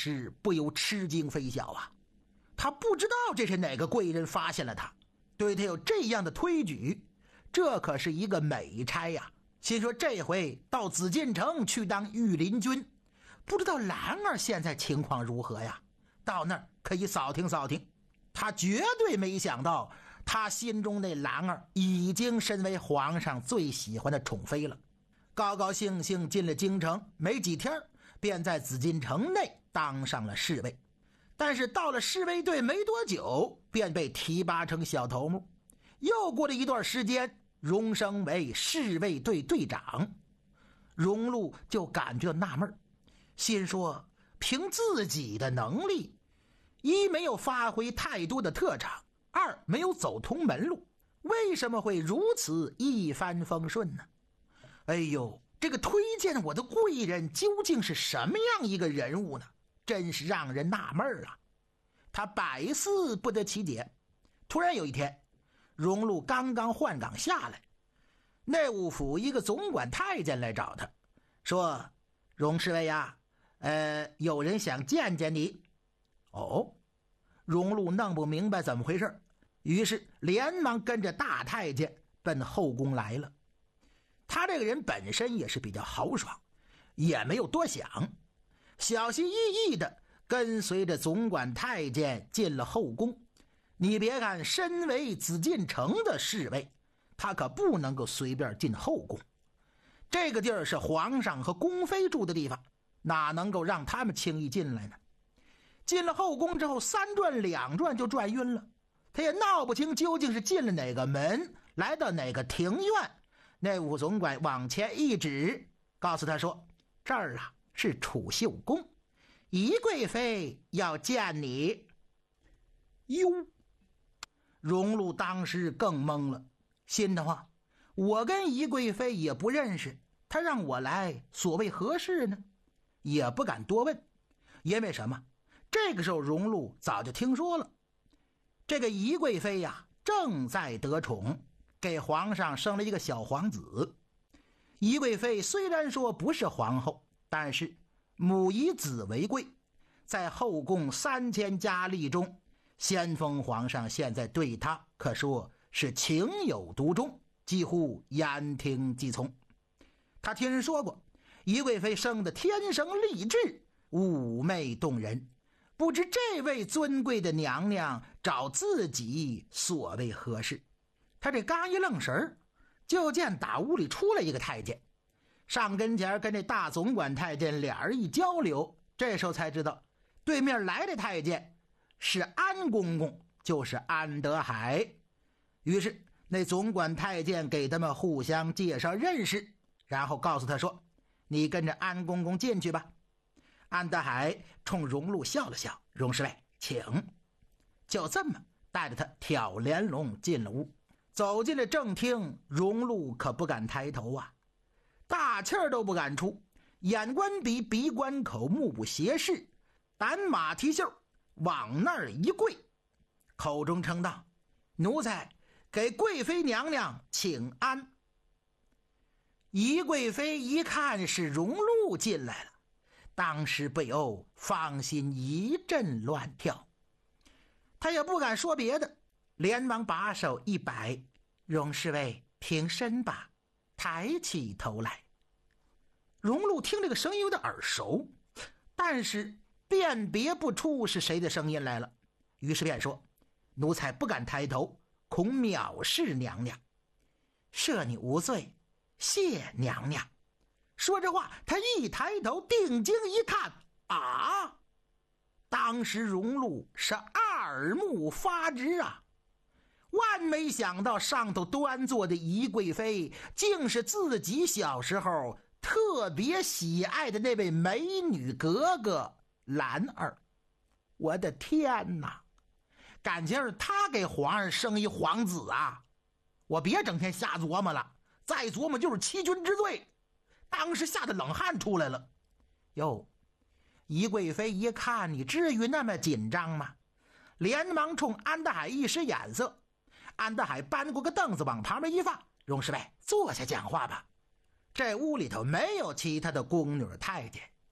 时不由吃惊非小啊。他不知道这是哪个贵人发现了他，对他有这样的推举，这可是一个美差呀。心说这回到紫禁城去当御林军，不知道兰儿现在情况如何呀？到那儿可以扫听扫听。他绝对没想到，他心中那兰儿已经身为皇上最喜欢的宠妃了。高高兴兴进了京城，没几天便在紫禁城内当上了侍卫。但是到了侍卫队没多久，便被提拔成小头目。又过了一段时间，荣升为侍卫队队长。荣禄就感觉到纳闷，心说凭自己的能力，一没有发挥太多的特长，二没有走通门路，为什么会如此一帆风顺呢？哎呦，这个推荐我的贵人究竟是什么样一个人物呢？真是让人纳闷啊。他百思不得其解。突然有一天，荣禄刚刚换岗下来，内务府一个总管太监来找他，说：荣侍卫呀，有人想见见你。哦，荣禄弄不明白怎么回事，于是连忙跟着大太监奔后宫来了。他这个人本身也是比较豪爽，也没有多想，小心翼翼的跟随着总管太监进了后宫。你别看身为紫禁城的侍卫，他可不能够随便进后宫。这个地儿是皇上和宫妃住的地方，哪能够让他们轻易进来呢？进了后宫之后，三转两转就转晕了，他也闹不清究竟是进了哪个门，来到哪个庭院。内务总管往前一指，告诉他说：这儿啊是储秀宫，宜贵妃要见你。哟，荣禄当时更懵了，心的话，我跟宜贵妃也不认识，他让我来所谓何事呢？也不敢多问，因为什么？这个时候荣禄早就听说了，这个宜贵妃呀正在得宠，给皇上生了一个小皇子。宜贵妃虽然说不是皇后，但是母以子为贵，在后宫3000佳丽中，先锋皇上现在对她可说是情有独钟，几乎言听计从。他听人说过，宜贵妃生得天生丽质，妩媚动人，不知这位尊贵的娘娘找自己所谓何事。他这刚一愣神，就见打屋里出来一个太监，上跟前跟这大总管太监俩人一交流，这时候才知道对面来的太监是安公公，就是安德海。于是那总管太监给他们互相介绍认识，然后告诉他说：你跟着安公公进去吧。安德海冲荣禄笑了笑：荣侍卫请。就这么带着他挑帘笼进了屋。走进了正厅，荣禄可不敢抬头啊，大气儿都不敢出，眼观鼻，鼻观口，目不斜视，胆马蹄袖，往那儿一跪，口中称道：奴才给贵妃娘娘请安。宜贵妃一看是荣禄进来了，当时不由芳心一阵乱跳，他也不敢说别的，连忙把手一摆：荣侍卫平身吧。抬起头来，荣禄听这个声音有点耳熟，但是辨别不出是谁的声音来了，于是便说：奴才不敢抬头，恐藐视娘娘。赦你无罪，谢娘娘。说这话，他一抬头定睛一看，啊！当时荣禄是耳目发直啊，万没想到上头端坐的宜贵妃竟是自己小时候特别喜爱的那位美女格格兰儿。我的天哪，感情是他给皇上生一皇子啊！我别整天瞎琢磨了，再琢磨就是欺君之罪。当时吓得冷汗出来了。哟，宜贵妃一看，你至于那么紧张吗？连忙冲安德海一使眼色。安德海搬过个凳子往旁边一放：荣侍卫坐下讲话吧。这屋里头没有其他的宫女太监，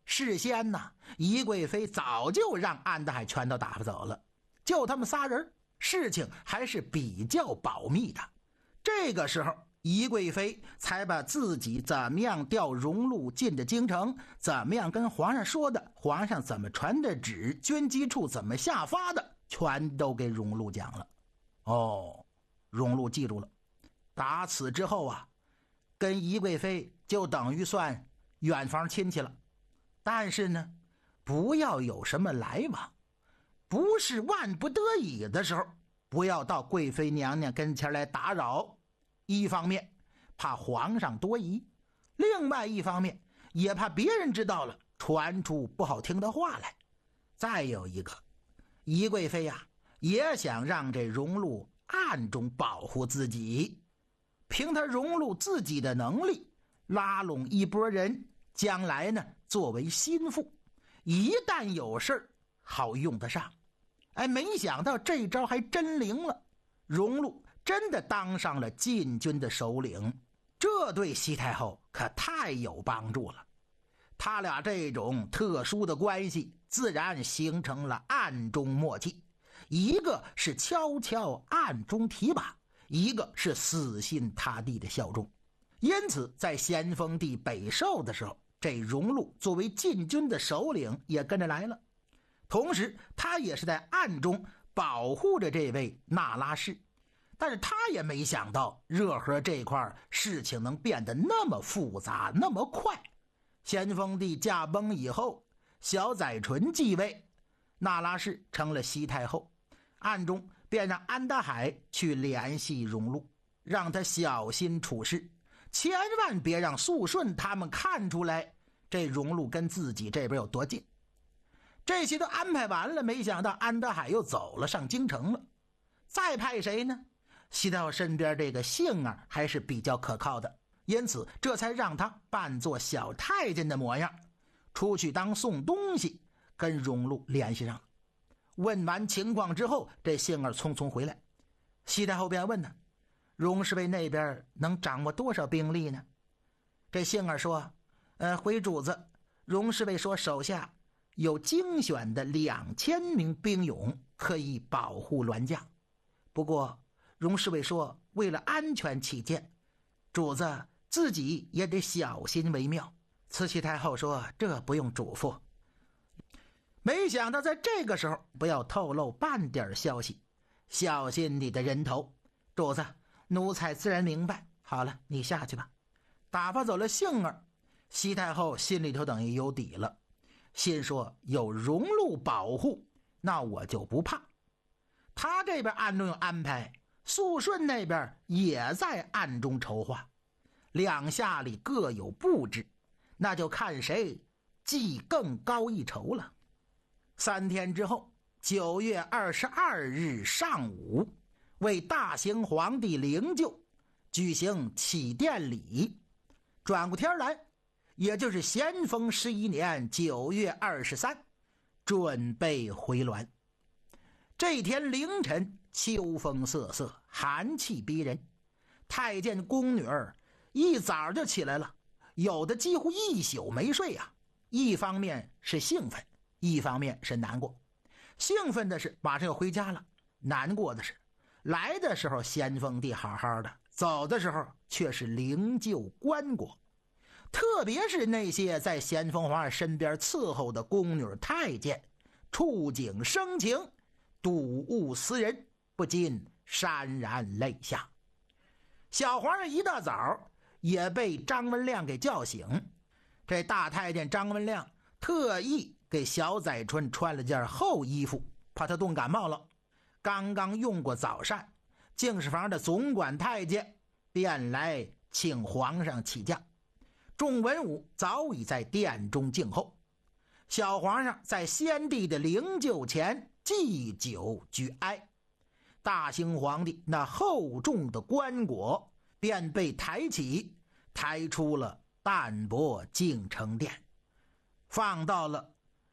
事先呢，宜贵妃早就让安德海全都打发走了，就他们仨人，事情还是比较保密的。这个时候，宜贵妃才把自己怎么样调荣禄进的京城，怎么样跟皇上说的，皇上怎么传的旨，军机处怎么下发的，全都给荣禄讲了。荣禄记住了。打此之后啊，跟宜贵妃就等于算远房亲戚了。但是呢，不要有什么来往，不是万不得已的时候，不要到贵妃娘娘跟前来打扰。一方面怕皇上多疑，另外一方面也怕别人知道了传出不好听的话来。再有一个，宜贵妃呀，也想让这荣禄暗中保护自己，凭他荣禄自己的能力拉拢一波人，将来呢作为心腹，一旦有事好用得上。没想到这招还真灵了，荣禄真的当上了禁军的首领，这对西太后可太有帮助了。他俩这种特殊的关系自然形成了暗中默契，一个是悄悄暗中提拔，一个是死心塌地的效忠。因此在咸丰帝北狩的时候，这荣禄作为禁军的首领也跟着来了，同时他也是在暗中保护着这位那拉氏。但是他也没想到热河这块事情能变得那么复杂那么快。咸丰帝驾崩以后，小载淳继位，那拉氏成了西太后，暗中便让安德海去联系荣禄，让他小心处事，千万别让肃顺他们看出来这荣禄跟自己这边有多近。这些都安排完了，没想到安德海又走了，上京城了。再派谁呢？西太后身边这个杏儿还是比较可靠的，因此这才让他扮作小太监的模样，出去当送东西，跟荣禄联系上了。问完情况之后，这杏儿匆匆回来，西太后便问他，荣侍卫那边能掌握多少兵力呢？这杏儿说，回主子，荣侍卫说手下有精选的2000名兵勇，可以保护銮驾。不过荣侍卫说，为了安全起见，主子自己也得小心为妙。慈禧太后说，这不用嘱咐。没想到在这个时候不要透露半点消息，小心你的人头。主子，奴才自然明白。好了，你下去吧。打发走了杏儿，西太后心里头等于有底了，心说有荣禄保护，那我就不怕。他这边暗中有安排，肃顺那边也在暗中筹划，两下里各有布置，那就看谁技更高一筹了。3天之后，9月22日上午，为大行皇帝灵柩举行起殿礼。转过天来，也就是咸丰11年9月23，准备回銮。这天凌晨，秋风瑟瑟，寒气逼人。太监宫女儿一早就起来了，有的几乎一宿没睡啊。一方面是兴奋，一方面是难过。兴奋的是马上要回家了，难过的是来的时候咸丰帝好好的，走的时候却是灵柩棺椁。特别是那些在咸丰皇上身边伺候的宫女太监，触景生情，睹物思人，不禁潸然泪下。小皇上一大早也被张文亮给叫醒，这大太监张文亮特意给小载淳穿了件厚衣服，怕他冻感冒了。刚刚用过早膳，净室房的总管太监便来请皇上起驾。众文武早已在殿中静候，小皇上在先帝的灵柩前祭酒举哀。大兴皇帝那厚重的棺椁便被抬起，抬出了淡泊敬诚殿，放到了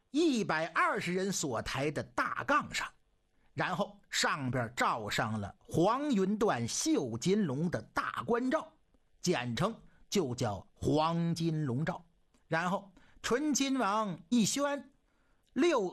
120人所抬的大杠上，然后上边罩上了黄云缎绣金龙的大官罩，简称就叫黄金龙罩。然后纯亲王奕宣，6